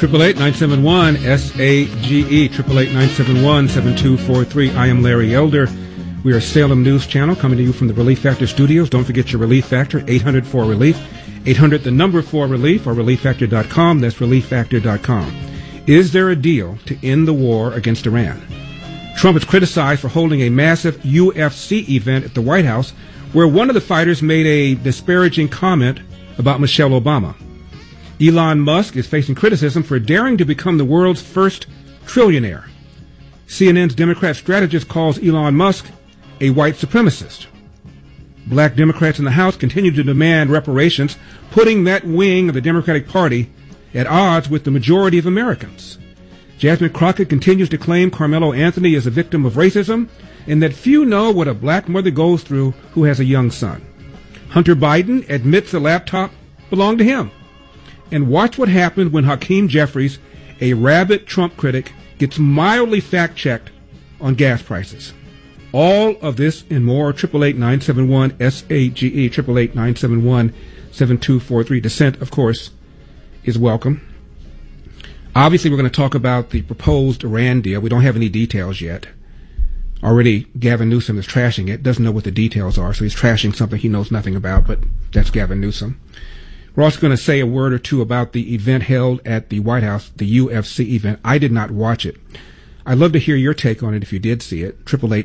888-971-SAGE, 888-971-7243. I am Larry Elder. We are Salem News Channel coming to you from the Relief Factor Studios. Don't forget your Relief Factor, 800-4RELIEF, 800-4RELIEF, or ReliefFactor.com. That's ReliefFactor.com. Is there a deal to end the war against Iran? Trump is criticized for holding a massive UFC event at the White House where one of the fighters made a disparaging comment about Michelle Obama. Elon Musk is facing criticism for daring to become the world's first trillionaire. CNN's Democrat strategist calls Elon Musk a white supremacist. Black Democrats in the House continue to demand reparations, putting that wing of the Democratic Party at odds with the majority of Americans. Jasmine Crockett continues to claim Carmelo Anthony is a victim of racism and that few know what a black mother goes through who has a young son. Hunter Biden admits the laptop belonged to him. And watch what happens when Hakeem Jeffries, a rabid Trump critic, gets mildly fact-checked on gas prices. All of this and more, 888-971-SAGE, 888-971-7243. Dissent, of course, is welcome. Obviously, we're going to talk about the proposed Iran deal. We don't have any details yet. Already, Gavin Newsom is trashing it, doesn't know what the details are, so he's trashing something he knows nothing about, but that's Gavin Newsom. We're also going to say a word or two about the event held at the White House, the UFC event. I did not watch it. I'd love to hear your take on it if you did see it.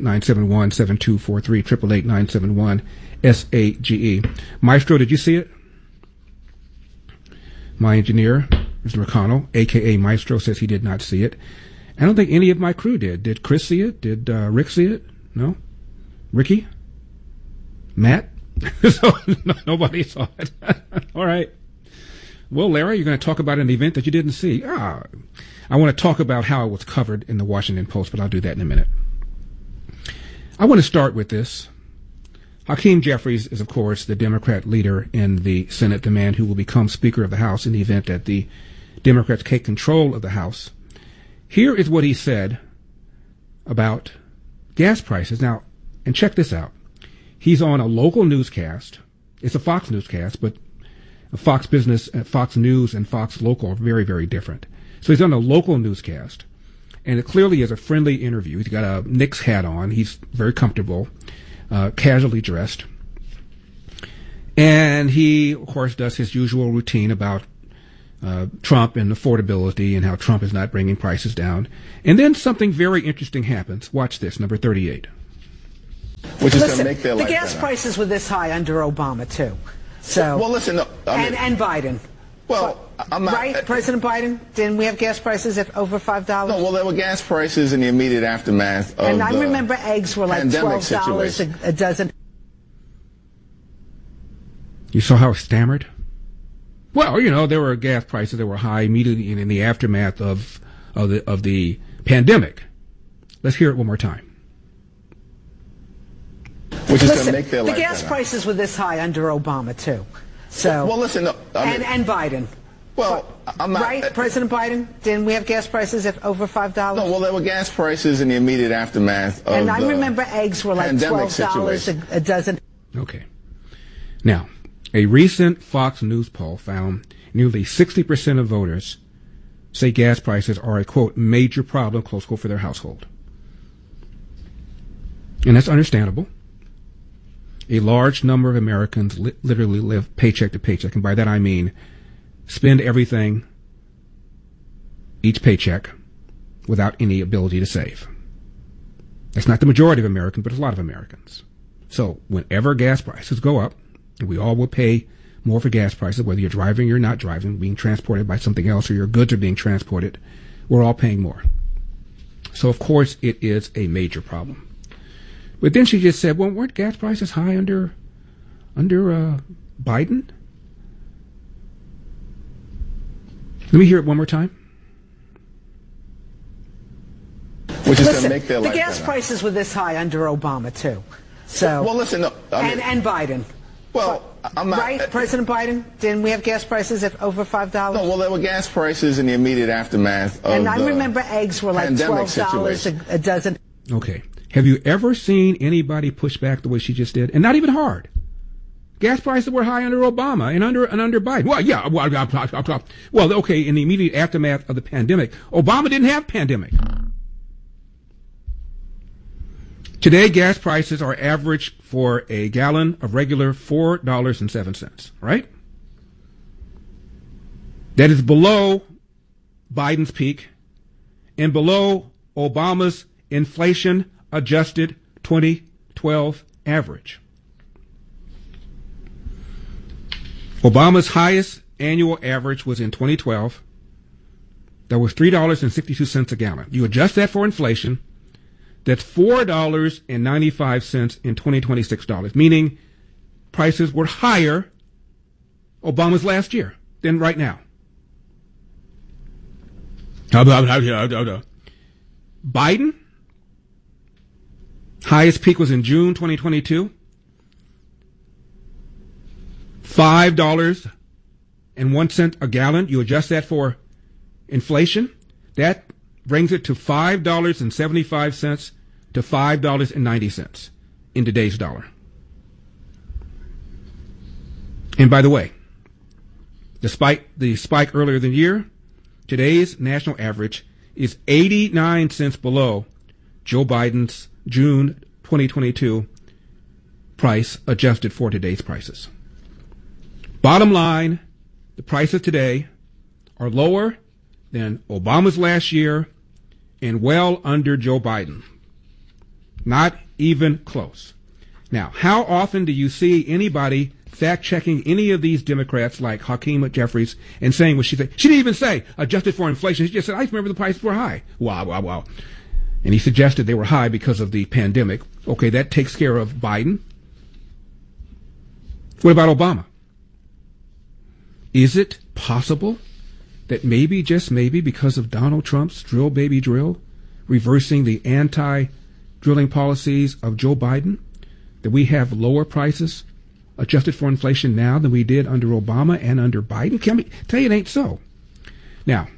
888-971-7243, 888-971-SAGE. Maestro, did you see it? My engineer, Mr. McConnell, a.k.a. Maestro, says he did not see it. I don't think any of my crew did. Did Chris see it? Did Rick see it? No? Ricky? Matt? So nobody saw it. All right. Well, Larry, you're going to talk about an event that you didn't see. I want to talk about how it was covered in the Washington Post, but I'll do that in a minute. I want to start with this. Hakeem Jeffries is, of course, the Democrat leader in the Senate, the man who will become Speaker of the House in the event that the Democrats take control of the House. Here is what he said about gas prices. Now, and check this out. He's on a local newscast. It's a Fox newscast, but Fox Business, Fox News, and Fox Local are very, very different. So he's on a local newscast, and it clearly is a friendly interview. He's got a Knicks hat on. He's very comfortable, casually dressed. And he, of course, does his usual routine about Trump and affordability and how Trump is not bringing prices down. And then something very interesting happens. Watch this, number 38. Which is going to make their life the gas better. prices were this high under Obama, too. So, well, listen, no, I mean, and Biden. Well, I'm not... Right, President Biden? Didn't we have gas prices at over $5? No, well, there were gas prices in the immediate aftermath of and I remember eggs were like $12 a dozen. You saw how it stammered? Well, you know, there were gas prices that were high immediately in the aftermath of the pandemic. Let's hear it one more time. Which is going to make their life the gas better. prices were this high under Obama, too. So, well, listen, no, I mean, and Biden. Well, I'm not... Right, President Biden? Didn't we have gas prices at over $5? No, well, there were gas prices in the immediate aftermath of and I remember eggs were like $12 a dozen. Okay. Now, a recent Fox News poll found nearly 60% of voters say gas prices are a, quote, major problem, close quote, for their household. And that's understandable. A large number of Americans literally live paycheck to paycheck. And by that I mean spend everything, each paycheck, without any ability to save. That's not the majority of Americans, but a lot of Americans. So whenever gas prices go up, and we all will pay more for gas prices, whether you're driving or not driving, being transported by something else, or your goods are being transported, we're all paying more. So, of course, it is a major problem. But then she just said, well, weren't gas prices high under Biden? Let me hear it one more time. Which is going to make their life the gas better. prices were this high under Obama, too. So, well, listen, no, I mean, and Biden. Well, I'm not... Right, President Biden? Didn't we have gas prices at over $5? No, well, there were gas prices in the immediate aftermath of and I remember eggs were like $12 a dozen. Okay. Have you ever seen anybody push back the way she just did? And not even hard. Gas prices were high under Obama and under Biden. Well, yeah. Well, okay, in the immediate aftermath of the pandemic, Obama didn't have pandemic. Today, gas prices are average for a gallon of regular $4.07, right? That is below Biden's peak and below Obama's inflation-adjusted 2012 average. Obama's highest annual average was in 2012. That was $3.62 a gallon. You adjust that for inflation, that's $4.95 in 2026 dollars, meaning prices were higher Obama's last year than right now. Biden, highest peak was in June 2022. $5.01 a gallon. You adjust that for inflation. That brings it to $5.75 to $5.90 in today's dollar. And by the way, despite the spike earlier in the year, today's national average is 89 cents below Joe Biden's June 2022 price adjusted for today's prices. Bottom line, the prices today are lower than Obama's last year and well under Joe Biden. Not even close. Now, how often do you see anybody fact-checking any of these Democrats like Hakeem Jeffries and saying what she said? She didn't even say adjusted for inflation. She just said, I remember the prices were high. Wow. And he suggested they were high because of the pandemic. Okay, that takes care of Biden. What about Obama? Is it possible that maybe, just maybe, because of Donald Trump's drill baby drill, reversing the anti-drilling policies of Joe Biden, that we have lower prices adjusted for inflation now than we did under Obama and under Biden? Can we tell you it ain't so? Now,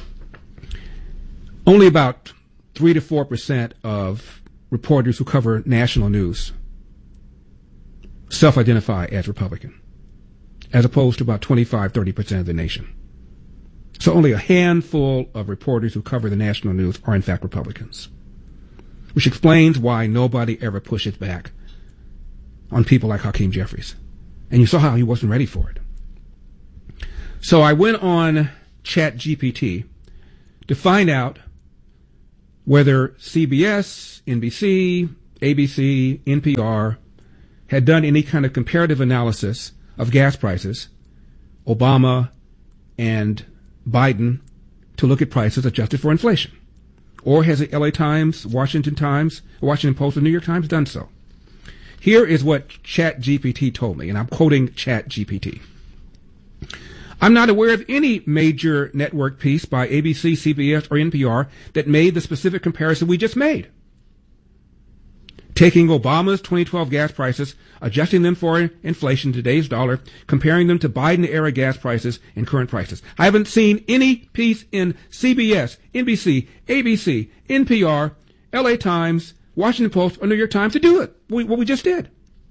only about 3 to 4% of reporters who cover national news self-identify as Republican, as opposed to about 25-30% of the nation. So only a handful of reporters who cover the national news are in fact Republicans, which explains why nobody ever pushes back on people like Hakeem Jeffries. And you saw how he wasn't ready for it. So I went on ChatGPT to find out whether CBS, NBC, ABC, NPR had done any kind of comparative analysis of gas prices, Obama and Biden, to look at prices adjusted for inflation. Or has the LA Times, Washington Post, and New York Times done so? Here is what ChatGPT told me, and I'm quoting ChatGPT. I'm not aware of any major network piece by ABC, CBS, or NPR that made the specific comparison we just made. Taking Obama's 2012 gas prices, adjusting them for inflation, today's dollar, comparing them to Biden-era gas prices and current prices. I haven't seen any piece in CBS, NBC, ABC, NPR, LA Times, Washington Post, or New York Times to do it, what we just did.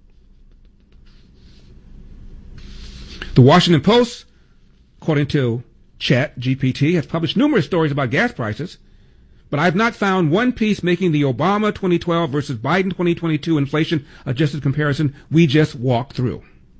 The Washington Post, according to ChatGPT, has published numerous stories about gas prices, but I've not found one piece making the Obama 2012 versus Biden 2022 inflation-adjusted comparison we just walked through.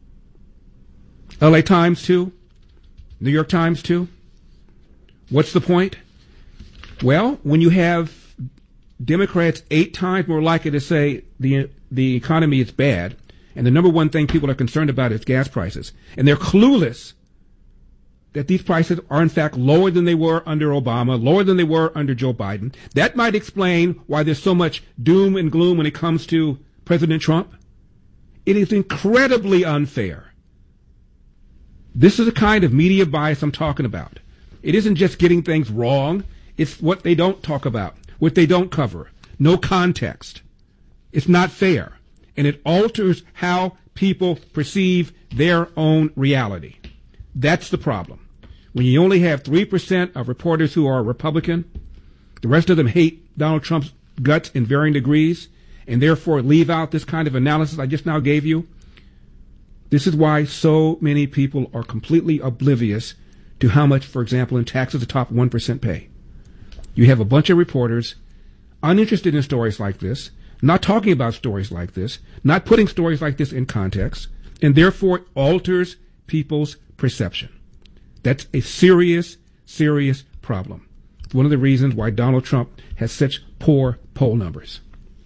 LA Times, too. New York Times, too. What's the point? Well, when you have Democrats 8 times more likely to say the economy is bad, and the number one thing people are concerned about is gas prices, and they're clueless that these prices are in fact lower than they were under Obama, lower than they were under Joe Biden. That might explain why there's so much doom and gloom when it comes to President Trump. It is incredibly unfair. This is the kind of media bias I'm talking about. It isn't just getting things wrong. It's what they don't talk about, what they don't cover. No context. It's not fair. And it alters how people perceive their own reality. That's the problem. When you only have 3% of reporters who are Republican, the rest of them hate Donald Trump's guts in varying degrees, and therefore leave out this kind of analysis I just now gave you, This is why so many people are completely oblivious to how much, for example, in taxes the top 1% pay. You have a bunch of reporters uninterested in stories like this, not talking about stories like this, not putting stories like this in context, and therefore alters people's perception. That's a serious, serious problem. It's one of the reasons why Donald Trump has such poor poll numbers.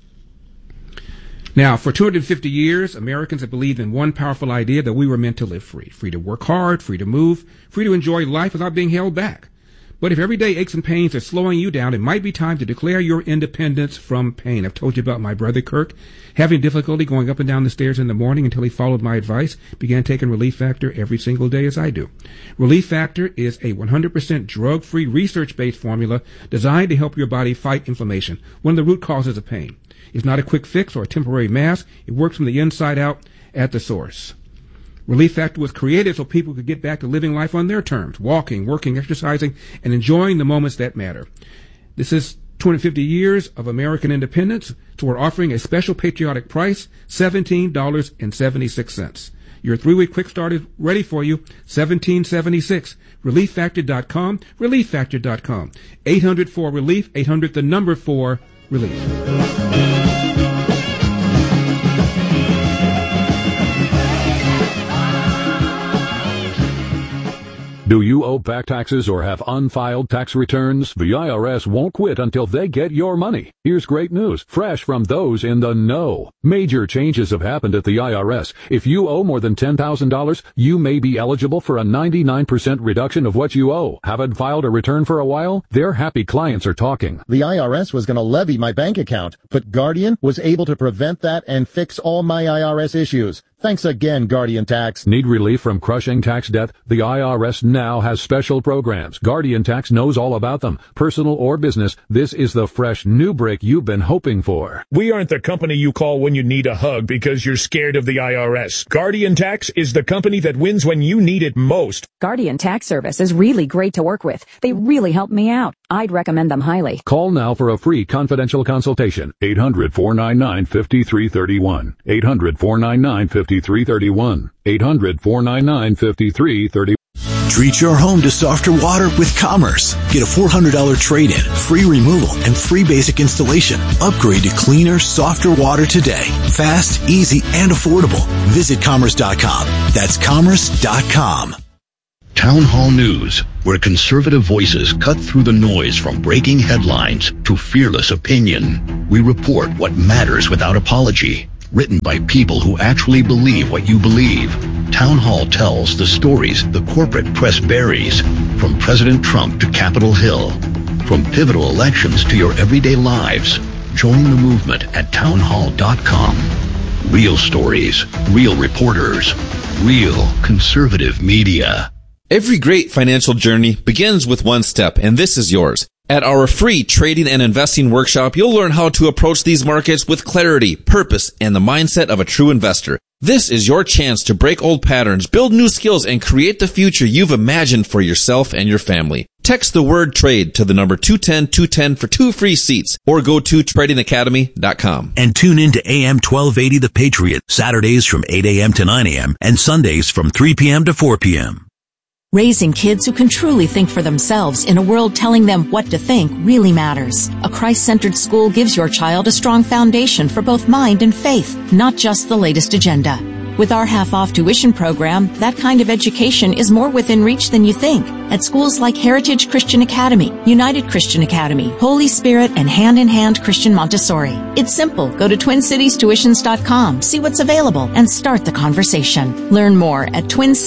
Now, for 250 years, Americans have believed in one powerful idea, that we were meant to live free. Free to work hard, free to move, free to enjoy life without being held back. But if everyday aches and pains are slowing you down, it might be time to declare your independence from pain. I've told you about my brother Kirk having difficulty going up and down the stairs in the morning until he followed my advice, began taking Relief Factor every single day as I do. Relief Factor is a 100% drug-free, research-based formula designed to help your body fight inflammation, one of the root causes of pain. It's not a quick fix or a temporary mask. It works from the inside out at the source. Relief Factor was created so people could get back to living life on their terms, walking, working, exercising, and enjoying the moments that matter. This is 250 years of American independence, so we're offering a special patriotic price, $17.76. Your 3-week quick start is ready for you, $17.76. ReliefFactor.com, ReliefFactor.com. 800-4-RELIEF, 800-4-RELIEF. Do you owe back taxes or have unfiled tax returns? The IRS won't quit until they get your money. Here's great news, fresh from those in the know. Major changes have happened at the IRS. If you owe more than $10,000, you may be eligible for a 99% reduction of what you owe. Haven't filed a return for a while? Their happy clients are talking. The IRS was going to levy my bank account, but Guardian was able to prevent that and fix all my IRS issues. Thanks again, Guardian Tax. Need relief from crushing tax debt? The IRS now has special programs. Guardian Tax knows all about them. Personal or business, this is the fresh new break you've been hoping for. We aren't the company you call when you need a hug because you're scared of the IRS. Guardian Tax is the company that wins when you need it most. Guardian Tax Service is really great to work with. They really helped me out. I'd recommend them highly. Call now for a free confidential consultation. 800-499-5331. 800-499-5331. 800-499-5331. Treat your home to softer water with Commerce. Get a $400 trade-in, free removal, and free basic installation. Upgrade to cleaner, softer water today. Fast, easy, and affordable. Visit Commerce.com. That's Commerce.com. Town Hall News, where conservative voices cut through the noise from breaking headlines to fearless opinion. We report what matters without apology. Written by people who actually believe what you believe. Town Hall tells the stories the corporate press buries, from President Trump to Capitol Hill, from pivotal elections to your everyday lives. Join the movement at townhall.com. Real stories, real reporters, real conservative media. Every great financial journey begins with one step, and this is yours. At our free trading and investing workshop, you'll learn how to approach these markets with clarity, purpose, and the mindset of a true investor. This is your chance to break old patterns, build new skills, and create the future you've imagined for yourself and your family. Text the word trade to the number 210-210 for 2 free seats, or go to tradingacademy.com. And tune in to AM 1280 The Patriot, Saturdays from 8 a.m. to 9 a.m. and Sundays from 3 p.m. to 4 p.m. Raising kids who can truly think for themselves in a world telling them what to think really matters. A Christ-centered school gives your child a strong foundation for both mind and faith, not just the latest agenda. With our half-off tuition program, that kind of education is more within reach than you think. At schools like Heritage Christian Academy, United Christian Academy, Holy Spirit, and Hand in Hand Christian Montessori. It's simple. Go to TwinCitiesTuitions.com, see what's available, and start the conversation. Learn more at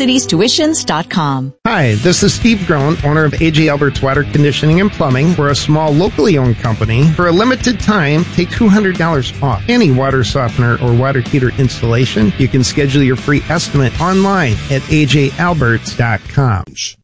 TwinCitiesTuitions.com. Hi, this is Steve Groen, owner of A.J. Albert's Water Conditioning and Plumbing. We're a small, locally owned company. For a limited time, take $200 off any water softener or water heater installation. You can schedule your free estimate online at AJAlberts.com.